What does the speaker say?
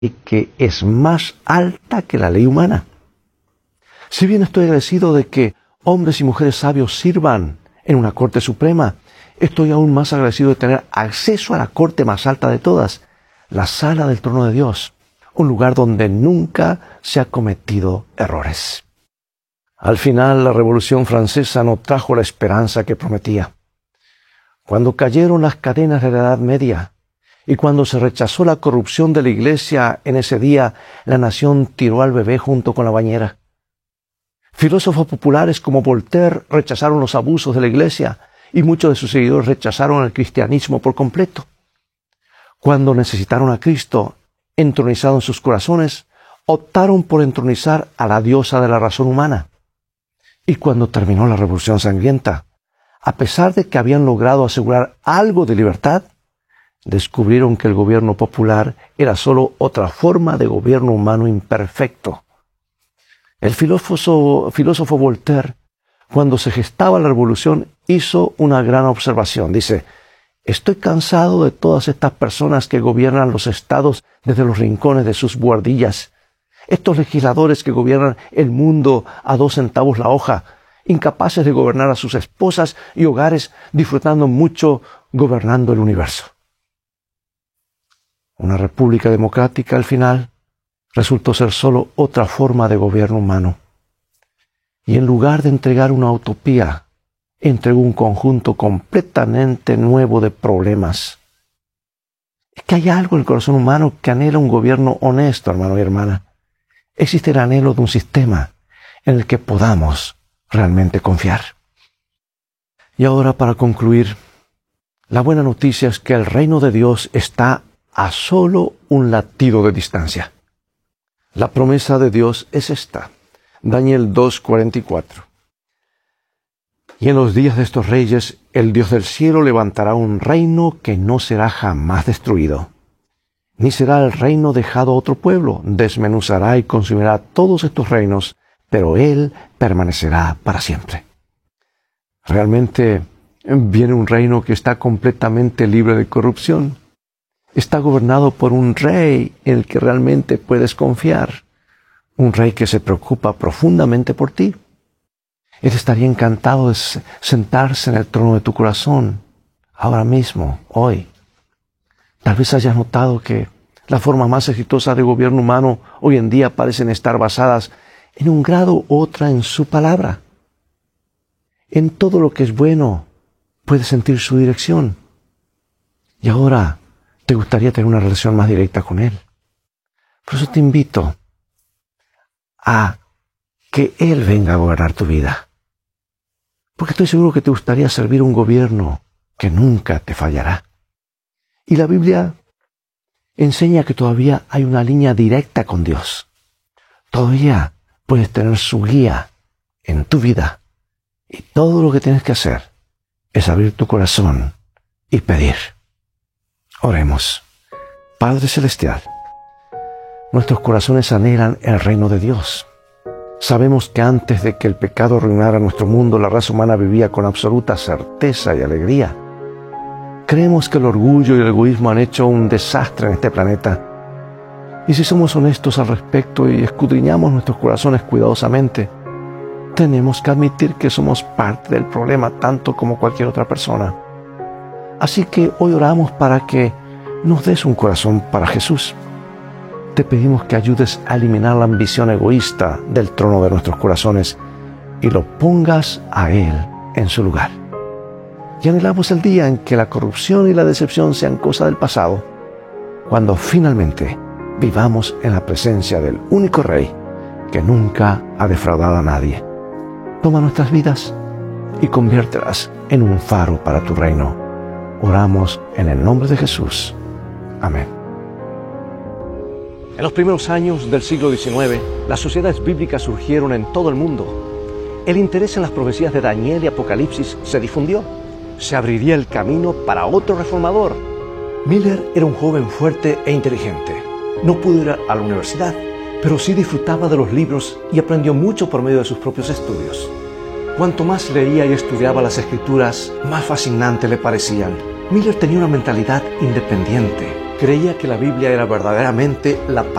y que es más alta que la ley humana. Si bien estoy agradecido de que hombres y mujeres sabios sirvan en una corte suprema, estoy aún más agradecido de tener acceso a la corte más alta de todas, la sala del trono de Dios, un lugar donde nunca se ha cometido errores. Al final, la Revolución Francesa no trajo la esperanza que prometía. Cuando cayeron las cadenas de la Edad Media y cuando se rechazó la corrupción de la Iglesia en ese día, la nación tiró al bebé junto con la bañera. Filósofos populares como Voltaire rechazaron los abusos de la Iglesia y muchos de sus seguidores rechazaron el cristianismo por completo. Cuando necesitaron a Cristo entronizado en sus corazones, optaron por entronizar a la diosa de la razón humana. Y cuando terminó la Revolución Sangrienta, a pesar de que habían logrado asegurar algo de libertad, descubrieron que el gobierno popular era solo otra forma de gobierno humano imperfecto. El filósofo Voltaire, cuando se gestaba la revolución, hizo una gran observación. Dice: estoy cansado de todas estas personas que gobiernan los estados desde los rincones de sus buhardillas. Estos legisladores que gobiernan el mundo a 2 centavos la hoja, incapaces de gobernar a sus esposas y hogares, disfrutando mucho gobernando el universo. Una república democrática, al final, resultó ser solo otra forma de gobierno humano. Y en lugar de entregar una utopía, entregó un conjunto completamente nuevo de problemas. Es que hay algo en el corazón humano que anhela un gobierno honesto, hermano y hermana. Existe el anhelo de un sistema en el que podamos realmente confiar. Y ahora, para concluir, la buena noticia es que el reino de Dios está a solo un latido de distancia. La promesa de Dios es esta: Daniel 2:44. Y en los días de estos reyes, el Dios del cielo levantará un reino que no será jamás destruido, ni será el reino dejado a otro pueblo. Desmenuzará y consumirá todos estos reinos, pero Él permanecerá para siempre. Realmente viene un reino que está completamente libre de corrupción. Está gobernado por un rey en el que realmente puedes confiar. Un rey que se preocupa profundamente por ti. Él estaría encantado de sentarse en el trono de tu corazón, ahora mismo, hoy. Tal vez hayas notado que las formas más exitosas de gobierno humano hoy en día parecen estar basadas en un grado u otra en su palabra. En todo lo que es bueno, puedes sentir su dirección. Y ahora te gustaría tener una relación más directa con Él. Por eso te invito a que Él venga a gobernar tu vida. Porque estoy seguro que te gustaría servir un gobierno que nunca te fallará. Y la Biblia enseña que todavía hay una línea directa con Dios. Todavía puedes tener su guía en tu vida. Y todo lo que tienes que hacer es abrir tu corazón y pedir. Oremos. Padre Celestial, nuestros corazones anhelan el reino de Dios. Sabemos que antes de que el pecado arruinara nuestro mundo, la raza humana vivía con absoluta certeza y alegría. Creemos que el orgullo y el egoísmo han hecho un desastre en este planeta. Y si somos honestos al respecto y escudriñamos nuestros corazones cuidadosamente, tenemos que admitir que somos parte del problema tanto como cualquier otra persona. Así que hoy oramos para que nos des un corazón para Jesús. Te pedimos que ayudes a eliminar la ambición egoísta del trono de nuestros corazones y lo pongas a Él en su lugar. Y anhelamos el día en que la corrupción y la decepción sean cosa del pasado, cuando finalmente vivamos en la presencia del único Rey que nunca ha defraudado a nadie. Toma nuestras vidas y conviértelas en un faro para tu reino. Oramos en el nombre de Jesús. Amén. En los primeros años del siglo XIX, las sociedades bíblicas surgieron en todo el mundo. El interés en las profecías de Daniel y Apocalipsis se difundió. Se abriría el camino para otro reformador. Miller era un joven fuerte e inteligente. No pudo ir a la universidad, pero sí disfrutaba de los libros y aprendió mucho por medio de sus propios estudios. Cuanto más leía y estudiaba las Escrituras, más fascinantes le parecían. Miller tenía una mentalidad independiente. Creía que la Biblia era verdaderamente la